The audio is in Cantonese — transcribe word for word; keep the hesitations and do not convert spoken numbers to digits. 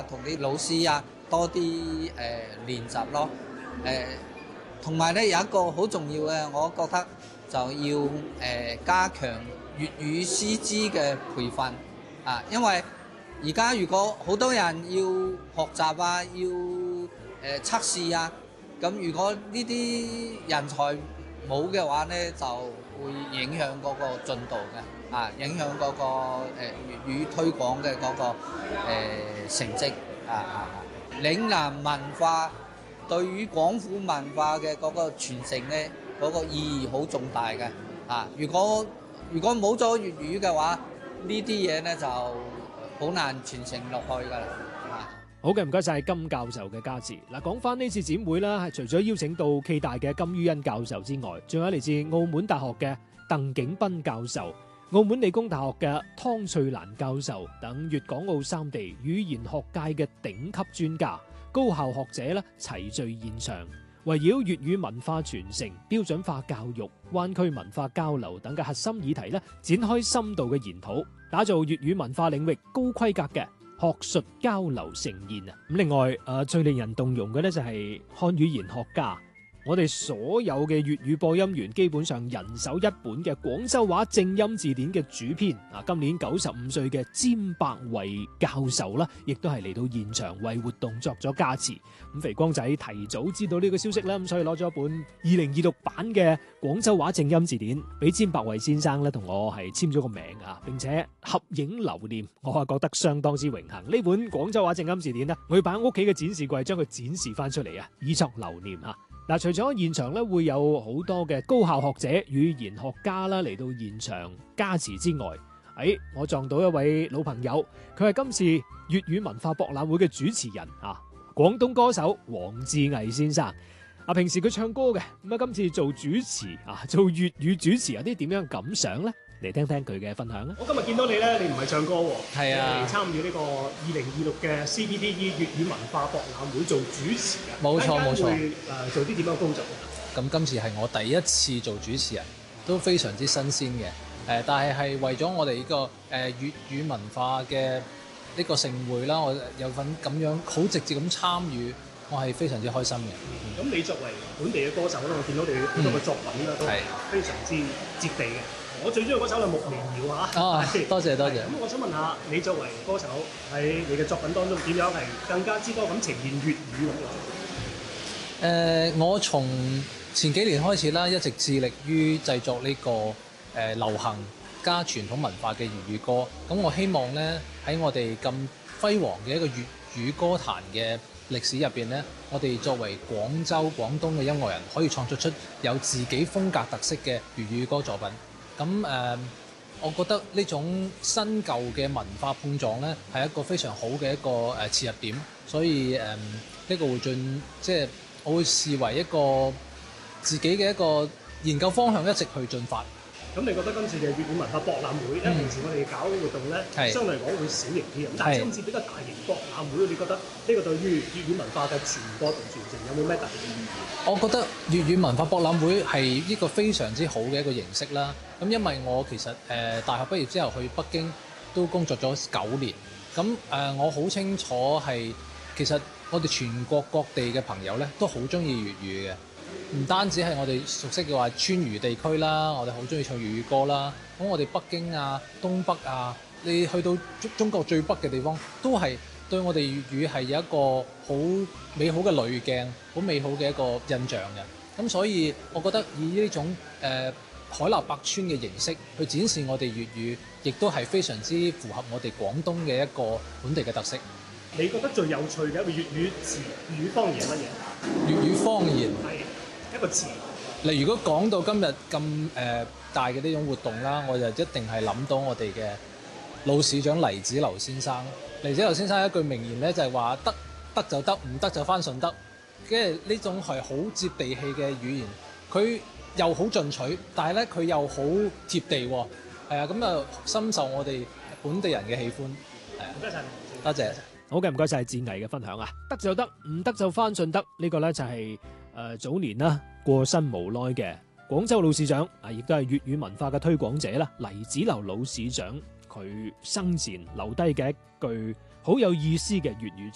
同啲老師啊多啲誒、呃、練習咯。誒同埋咧有一個好重要嘅，我覺得就要誒、呃、加強粵語師資嘅培訓啊，因為而家如果好多人要學習啊，要誒、呃、測試啊，咁如果呢啲人才冇嘅話咧，就會影響嗰個進度嘅，啊，影響嗰、嗰個誒、呃、粵語推廣嘅嗰、嗰個、呃、成績啊啊！嶺南文化對於廣府文化嘅嗰個傳承咧，嗰、嗰個意義好重大嘅啊！如果如果冇咗粵語嘅話，呢啲嘢咧就好難傳承落去㗎啦。啊好嘅，唔該晒金教授嘅加持。嗱，講翻呢次展會啦，係除咗邀請到暨大嘅金于欣教授之外，仲有嚟自澳門大學嘅鄧景斌教授、澳門理工大學嘅湯翠蘭教授等粵港澳三地語言學界嘅頂級專家、高校學者咧齊聚現場，圍繞粵語文化傳承、標準化教育、灣區文化交流等嘅核心議題咧，展開深度嘅研討，打造粵語文化領域高規格嘅學術交流盛宴啊！咁另外誒最令人動容嘅咧就係漢語言學家，我哋所有嘅粵語播音員基本上人手一本嘅廣州話正音字典嘅主編啊，今年九十五歲嘅詹百維教授啦，亦都係嚟到現場為活動作咗加持。咁肥光仔提早知道呢個消息啦，咁所以攞咗一本二零二六版嘅廣州話正音字典，俾詹百維先生咧同我係簽咗個名啊，並且合影留念，我係覺得相當之榮幸。呢本廣州話正音字典呢，我要擺喺屋企嘅展示櫃，將佢展示翻出嚟啊，以作留念啊！嗱，除咗現場咧會有好多嘅高校學者、語言學家啦嚟到現場加持之外，誒、哎，我撞到一位老朋友，佢係今次粵語文化博覽會嘅主持人啊，廣東歌手黃志毅先生。啊，平時佢唱歌嘅，咁啊今次做主持啊，做粵語主持有啲點樣感想咧？嚟聽聽佢嘅分享啦。 我今日見到你咧，你唔係唱歌喎， 係啊， 嚟參與呢個二零二六嘅 C P T E 粵語文化博覽會做主持嘅。 冇錯冇錯。 會誒做啲點樣工作？ 咁今次係我第一次做主持人，都非常之新鮮嘅。誒，但係係為咗我哋呢個誒粵語文化嘅呢個盛會啦，我有份咁樣好直接咁參與，我係非常之開心嘅。 咁、嗯、你作為本地嘅歌手咧，我見到你好多嘅作品啦，都係非常之接地嘅。我最中意嗰首係木棉謠嚇。 啊，多謝多謝。 咁我想問下，你作為歌手喺你嘅作品當中，點樣係更加之多咁呈現粵語咁嘅？誒、 呃，我從前幾年開始啦，一直致力於製作呢、這個誒、呃、流行加傳統文化嘅粵語歌。咁我希望咧喺我哋咁輝煌嘅一個粵語歌壇嘅歷史入邊咧，我哋作為廣州、廣東嘅音樂人，可以創作出有自己風格特色嘅粵語歌作品。咁誒、呃，我覺得呢種新舊嘅文化碰撞咧，係一個非常好嘅一個誒切入點。所以誒，呢、呃這個會進即係我會視為一個自己嘅一個研究方向，一直去進發。 咁你覺得今次嘅粵語文化博覽會，因為、嗯、平時我哋搞活動咧，相對嚟講會小型啲，咁但係今次比較大型博覽會，你覺得呢個對於粵語文化嘅傳播同傳承有冇咩特別嘅意義？ 我覺得粵語文化博覽會係一個非常之好嘅一個形式啦。咁因為我其實誒、呃、大學畢業之後去北京都工作咗九年，咁誒、呃、我好清楚係其實我哋全國各地嘅朋友咧都好中意粵語嘅。唔單止係我哋熟悉嘅話川渝地區啦，我哋好中意唱粵語歌啦。咁我哋北京啊、東北啊，你去到中中國最北嘅地方，都係對我哋粵語係有一個好美好嘅濾鏡，好美好嘅一個印象嘅。咁所以，我覺得以呢種誒、呃、海納百川嘅形式去展示我哋粵語，亦都係非常之符合我哋廣東嘅一個本地嘅特色。 你覺得最有趣嘅一個粵語詞、粵語方言係乜嘢？ 粵語方言係一個詞。 例如，如果講到今日咁誒大嘅呢種活動啦，我就一定係諗到我哋嘅老市長黎子劉先生。黎子劉先生一句名言咧，就係話得得就得，唔得就翻順德。跟住呢種係好接地氣嘅語言，佢又好進取，但係咧佢又好貼地喎。係啊，咁啊深受我哋本地人嘅喜歡。係啊，多謝，多謝。 好嘅，唔該晒志毅嘅分享啊！得就得，唔得就翻順德。呢個咧就係誒早年啦過身無奈嘅廣州老市長啊，亦都係粵語文化嘅推廣者啦。黎子劉老市長佢生前留低嘅一句好有意思嘅粵語